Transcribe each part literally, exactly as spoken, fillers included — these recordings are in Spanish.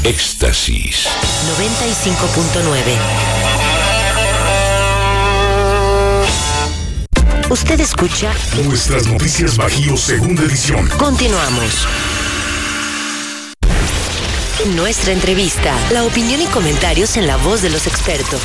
Éxtasis noventa y cinco punto nueve. Usted escucha Nuestras Noticias Bajío, segunda edición. Continuamos. Nuestra entrevista, la opinión y comentarios en la voz de los expertos.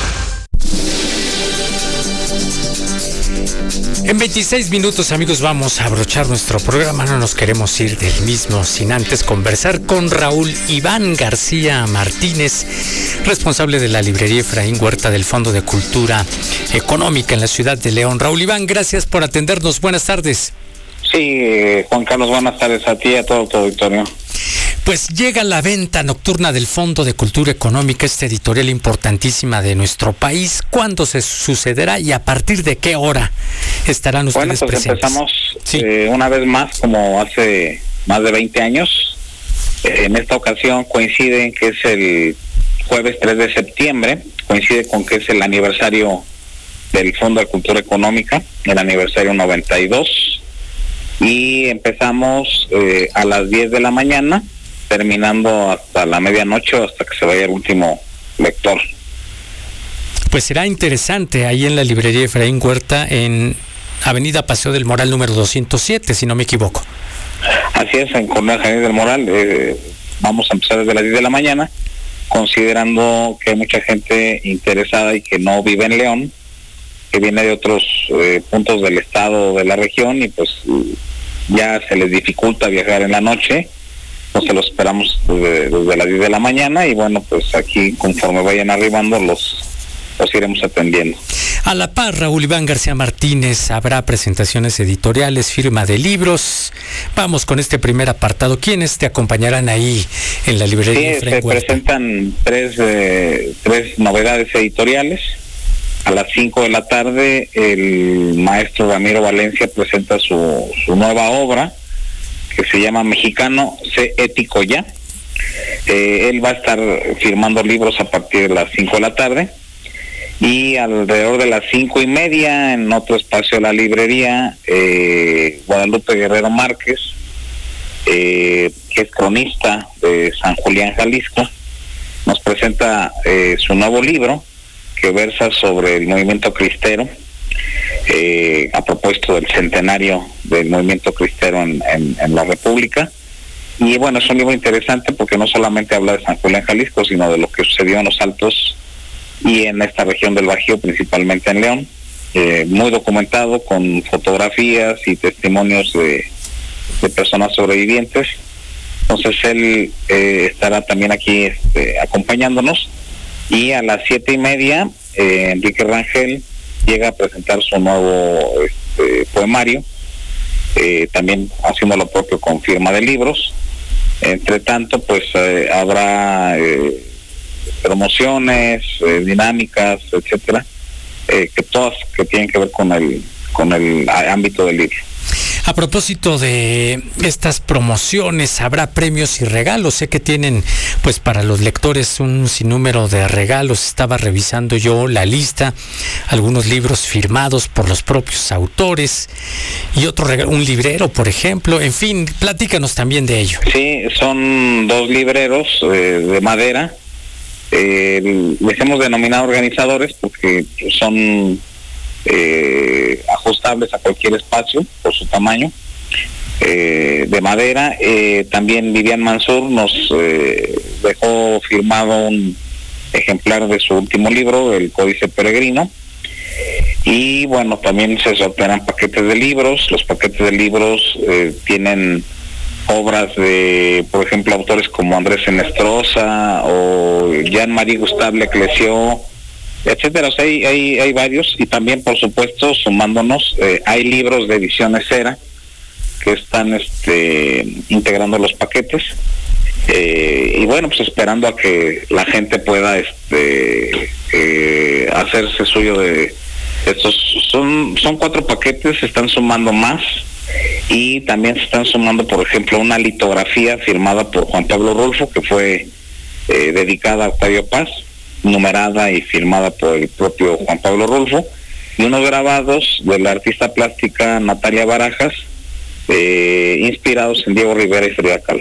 En veintiséis minutos, amigos, vamos a abrochar nuestro programa. No nos queremos ir del mismo sin antes conversar con Raúl Iván García Martínez, responsable de la librería Efraín Huerta del Fondo de Cultura Económica en la ciudad de León. Raúl Iván, gracias por atendernos. Buenas tardes. Sí, Juan Carlos, buenas tardes a ti y a todo tu auditorio. Pues llega la venta nocturna del Fondo de Cultura Económica, esta editorial importantísima de nuestro país. ¿Cuándo se sucederá y a partir de qué hora estarán ustedes bueno, pues presentes? Empezamos sí. eh, una vez más, como hace más de veinte años. Eh, en esta ocasión coincide en que es el jueves tres de septiembre, coincide con que es el aniversario del Fondo de Cultura Económica, el aniversario noventa y dos, y empezamos eh, a las diez de la mañana, terminando hasta la medianoche, hasta que se vaya el último lector. Pues será interesante ahí en la librería Efraín Huerta, en Avenida Paseo del Moral número doscientos siete, si no me equivoco. Así es, en Coronel Jardín del Moral. Eh, vamos a empezar desde las diez de la mañana, considerando que hay mucha gente interesada y que no vive en León, que viene de otros eh, puntos del estado o de la región, y pues ya se les dificulta viajar en la noche. Entonces los esperamos desde, desde las diez de la mañana, y bueno, pues aquí conforme vayan arribando los, los iremos atendiendo. A la par, Raúl Iván García Martínez, habrá presentaciones editoriales, firma de libros. Vamos con este primer apartado. ¿Quiénes te acompañarán ahí en la librería? Sí, se presentan tres, eh, tres novedades editoriales. A las cinco de la tarde el maestro Ramiro Valencia presenta su, su nueva obra, que se llama Mexicano, sé ético ya. Eh, él va a estar firmando libros a partir de las cinco de la tarde, y alrededor de las cinco y media, en otro espacio de la librería, eh, Guadalupe Guerrero Márquez, eh, que es cronista de San Julián, Jalisco, nos presenta eh, su nuevo libro, que versa sobre el movimiento cristero, eh, a propósito del centenario del movimiento cristero en, en, en la República. Y bueno, es un libro interesante porque no solamente habla de San Julián, Jalisco, sino de lo que sucedió en los Altos y en esta región del Bajío, principalmente en León. Eh, muy documentado, con fotografías y testimonios de, de personas sobrevivientes. Entonces él eh, estará también aquí este, acompañándonos. Y a las siete y media, eh, Enrique Rangel llega a presentar su nuevo este, poemario, eh, también haciendo lo propio con firma de libros. Entre tanto, pues eh, habrá eh, promociones, eh, dinámicas, etcétera, eh, que todas que tienen que ver con el con el ámbito del libro. A propósito de estas promociones, habrá premios y regalos. Sé que tienen, pues, para los lectores un sinnúmero de regalos. Estaba revisando yo la lista, algunos libros firmados por los propios autores y otro regalo, un librero, por ejemplo. En fin, platícanos también de ello. Sí, son dos libreros eh, de madera. Eh, les hemos denominado organizadores porque son Eh, ajustables a cualquier espacio por su tamaño, eh, de madera. Eh, también Vivian Mansur nos eh, dejó firmado un ejemplar de su último libro, El Códice Peregrino. Y bueno, también se sortearán paquetes de libros. Los paquetes de libros eh, tienen obras de, por ejemplo, autores como Andrés Enestrosa o Jean-Marie Gustave Leclésio, etcétera. O sea, hay, hay, hay varios. Y también, por supuesto, sumándonos, eh, hay libros de ediciones Cera que están este, integrando los paquetes. Eh, y bueno, pues esperando a que la gente pueda este, eh, hacerse suyo de estos. Son, son cuatro paquetes, se están sumando más. Y también se están sumando, por ejemplo, una litografía firmada por Juan Pablo Rulfo, que fue eh, dedicada a Octavio Paz, numerada y firmada por el propio Juan Pablo Rulfo, y unos grabados de la artista plástica Natalia Barajas, eh, inspirados en Diego Rivera y Frida Kahlo.